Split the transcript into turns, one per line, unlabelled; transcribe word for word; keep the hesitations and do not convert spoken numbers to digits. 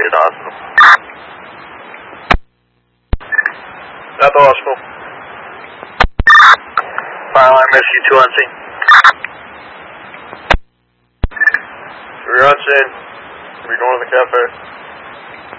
at the hospital.
At the hospital.
Fire alarm rescue two on scene.
We're on scene. We're going to the cafe.